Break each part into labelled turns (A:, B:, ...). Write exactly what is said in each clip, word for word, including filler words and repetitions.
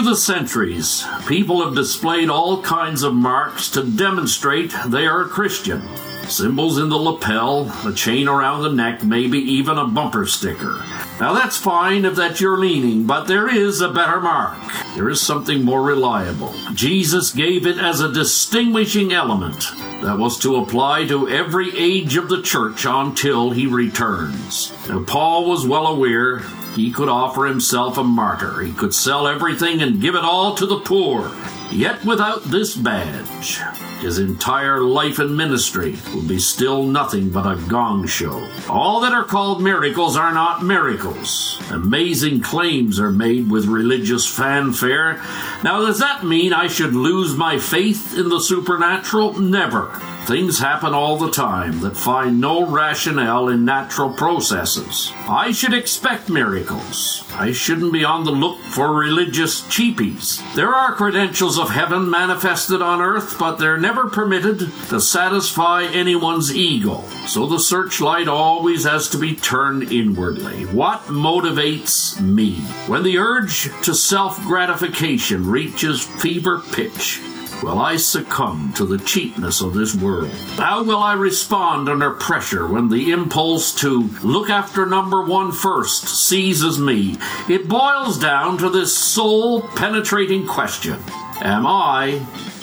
A: the centuries, people have displayed all kinds of marks to demonstrate they are a Christian. Symbols in the lapel, a chain around the neck, maybe even a bumper sticker. Now that's fine if that's your leaning, but there is a better mark. There is something more reliable. Jesus gave it as a distinguishing element that was to apply to every age of the church until he returns. Now Paul was well aware he could offer himself a martyr. He could sell everything and give it all to the poor. Yet without this badge, his entire life and ministry would be still nothing but a gong show. All that are called miracles are not miracles. Amazing claims are made with religious fanfare. Now, does that mean I should lose my faith in the supernatural? Never. Things happen all the time that find no rationale in natural processes. I should expect miracles. I shouldn't be on the look for religious cheapies. There are credentials of heaven manifested on earth, but they're never permitted to satisfy anyone's ego. So the searchlight always has to be turned inwardly. What motivates me? When the urge to self-gratification reaches fever pitch, will I succumb to the cheapness of this world? How will I respond under pressure when the impulse to look after number one first seizes me? It boils down to this soul-penetrating question. Am I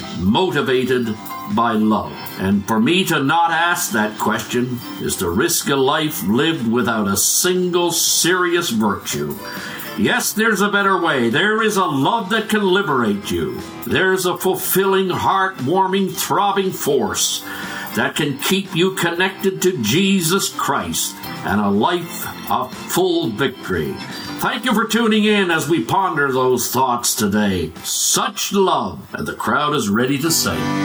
A: motivated by love? And for me to not ask that question is to risk a life lived without a single serious virtue. Yes, there's a better way. There is a love that can liberate you. There's a fulfilling, heart-warming, throbbing force that can keep you connected to Jesus Christ and a life of full victory. Thank you for tuning in as we ponder those thoughts today. Such love, and the crowd is ready to sing.